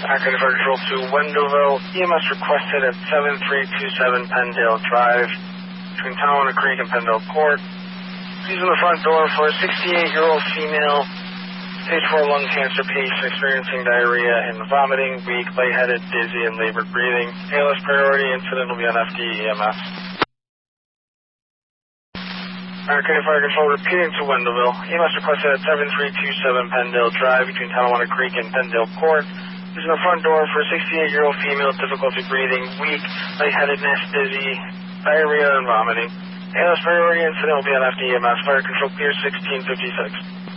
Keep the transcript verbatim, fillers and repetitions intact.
Active Fire Control to Wendellville. E M S requested at seven three two seven Pendale Drive between Tonawanda Creek and Pendale Court. Using the front door for a sixty-eight-year-old female, stage four lung cancer patient experiencing diarrhea and vomiting, weak, lightheaded, dizzy, and labored breathing. A L S priority incident will be on F D E M S. Active Fire Control repeating to Wendellville. E M S requested at seven three two seven Pendale Drive between Tonawanda Creek and Pendale Court. Using the front door for a sixty-eight-year-old female, difficulty breathing, weak, lightheadedness, dizzy, diarrhea, and vomiting. A L S priority incident will be on F D E M S. Fire Control clear sixteen fifty-six.